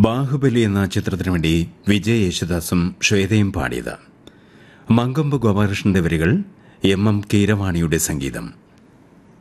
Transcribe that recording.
ബാഹുബലി എന്ന ചിത്രത്തിനു വേണ്ടി വിജയ് യേശുദാസും ശ്വേതയും പാടിയത്. മങ്കൊമ്പ് ഗോപാലകൃഷ്ണന്റെ വരികൾ, എം കീരവാണിയുടെ സംഗീതം.